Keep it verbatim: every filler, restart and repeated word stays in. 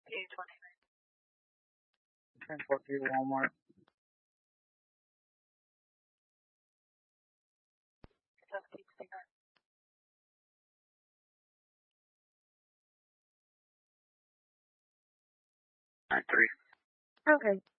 eight twenty-nine. ten forty Walmart. seventeen sixty-nine. nine three. Okay.